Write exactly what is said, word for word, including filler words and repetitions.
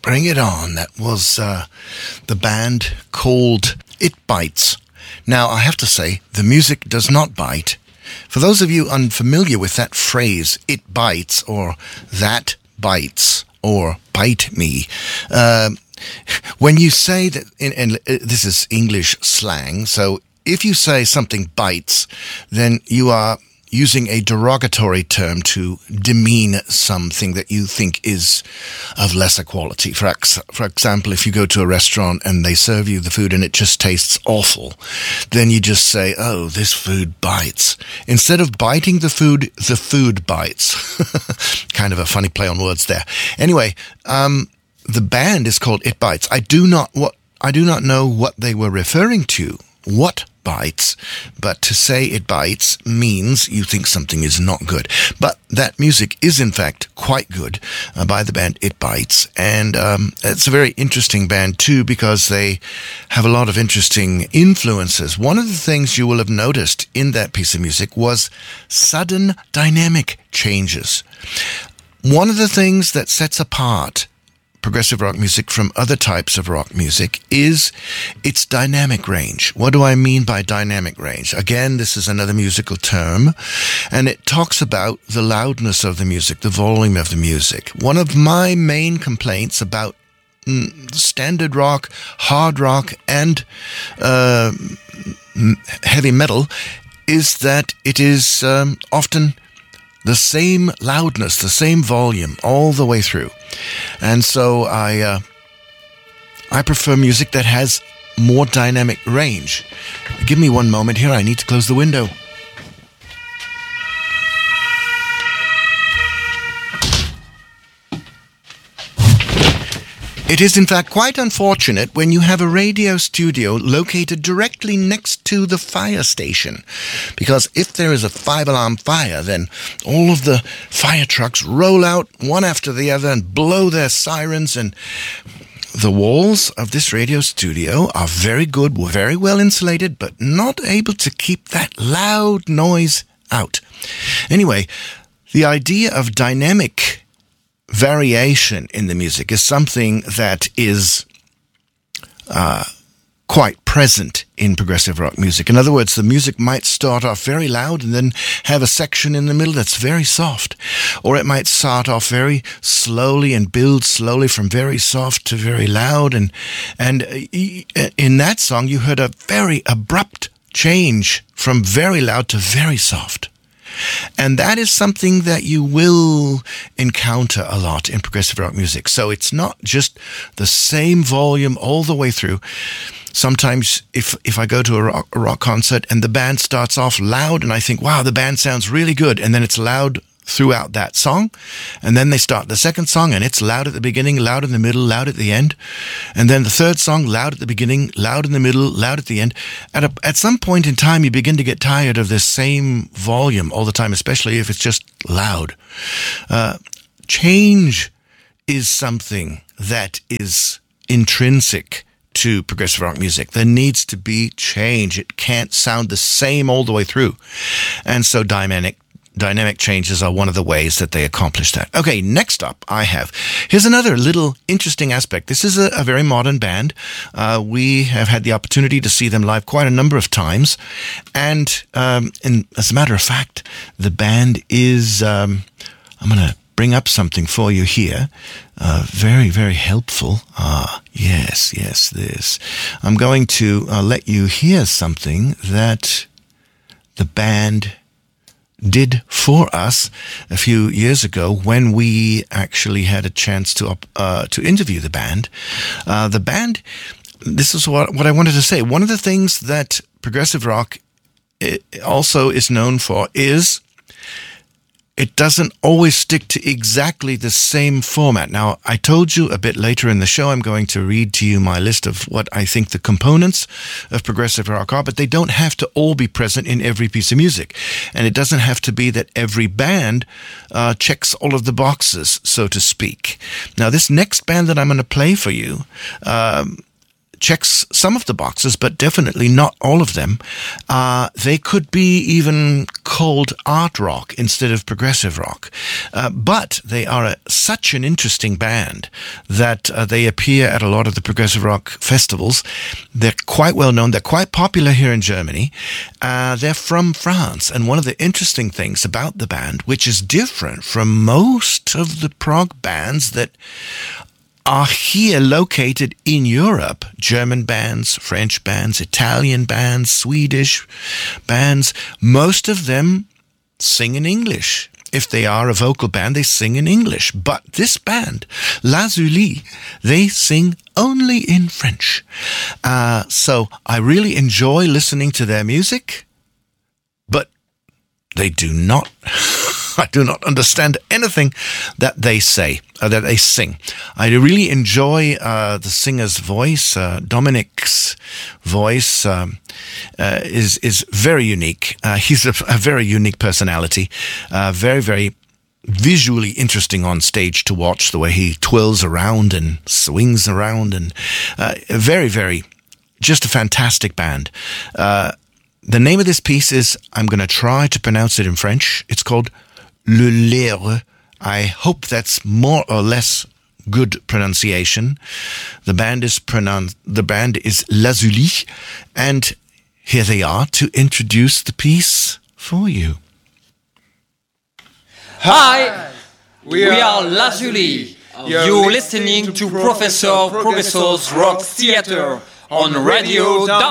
Bring It On. That was uh, the band called It Bites. Now, I have to say, the music does not bite. For those of you unfamiliar with that phrase, it bites, or that bites, or bite me, uh, when you say that, in, and this is English slang, so if you say something bites, then you are using a derogatory term to demean something that you think is of lesser quality. For, ex- for example, if you go to a restaurant and they serve you the food and it just tastes awful, then you just say, oh, this food bites. Instead of biting the food, the food bites. Kind of a funny play on words there. Anyway, um, the band is called It Bites. I do not what I do not know what they were referring to. What bites, but to say it bites means you think something is not good. But that music is in fact quite good uh, by the band It Bites, and um, it's a very interesting band too because they have a lot of interesting influences. One of the things you will have noticed in that piece of music was sudden dynamic changes. One of the things that sets apart progressive rock music from other types of rock music is its dynamic range. What do I mean by dynamic range? Again, this is another musical term, and it talks about the loudness of the music, the volume of the music. One of my main complaints about mm, standard rock, hard rock, and uh, heavy metal is that it is um, often the same loudness, the same volume all the way through. And so I uh, I prefer music that has more dynamic range. Give me one moment here. I need to close the window. It is in fact quite unfortunate when you have a radio studio located directly next to the fire station, because if there is a five-alarm fire, then all of the fire trucks roll out one after the other and blow their sirens, and the walls of this radio studio are very good, very well insulated, but not able to keep that loud noise out. Anyway, the idea of dynamic variation in the music is something that is uh, quite present in progressive rock music. In other words, the music might start off very loud and then have a section in the middle that's very soft. Or it might start off very slowly and build slowly from very soft to very loud. And, and in that song, you heard a very abrupt change from very loud to very soft. And that is something that you will encounter a lot in progressive rock music. So it's not just the same volume all the way through. Sometimes if if I go to a rock, a rock concert and the band starts off loud and I think, wow, the band sounds really good, and then it's loud throughout that song, and then they start the second song and it's loud at the beginning, loud in the middle, loud at the end, and then the third song, loud at the beginning, loud in the middle, loud at the end. At a, at some point in time, you begin to get tired of this same volume all the time, especially if it's just loud. Uh, change is something that is intrinsic to progressive rock music. There needs to be change. It can't sound the same all the way through. And so dynamic Dynamic changes are one of the ways that they accomplish that. Okay, next up I have, here's another little interesting aspect. This is a, a very modern band. Uh, we have had the opportunity to see them live quite a number of times. And, um, and as a matter of fact, the band is, um, I'm going to bring up something for you here. Uh, very, very helpful. Ah, yes, yes, this. I'm going to uh, let you hear something that the band did for us a few years ago when we actually had a chance to uh, to interview the band. Uh, the band, this is what, what I wanted to say. One of the things that progressive rock also is known for is it doesn't always stick to exactly the same format. Now, I told you a bit later in the show, I'm going to read to you my list of what I think the components of progressive rock are, but they don't have to all be present in every piece of music. And it doesn't have to be that every band uh, checks all of the boxes, so to speak. Now, this next band that I'm going to play for you um, checks some of the boxes, but definitely not all of them. Uh, they could be even called art rock instead of progressive rock. Uh, but they are a, such an interesting band that uh, they appear at a lot of the progressive rock festivals. They're quite well known. They're quite popular here in Germany. Uh, they're from France. And one of the interesting things about the band, which is different from most of the prog bands that are here located in Europe, German bands, French bands, Italian bands, Swedish bands, most of them sing in English. If they are a vocal band, they sing in English. But this band, Lazuli, they sing only in French. Uh, so I really enjoy listening to their music, but they do not... I do not understand anything that they say, uh, that they sing. I really enjoy uh, the singer's voice. Uh, Dominic's voice um, uh, is is very unique. Uh, he's a, a very unique personality, uh, very, very visually interesting on stage to watch, the way he twirls around and swings around, and uh, very, very, just a fantastic band. Uh, the name of this piece is, I'm going to try to pronounce it in French. It's called Le Lere. I hope that's more or less good pronunciation. The band is pronoun- the band is Lazuli, and here they are to introduce the piece for you. Hi, we are Lazuli. You're listening to Professor Professor's Rock Theater on Radio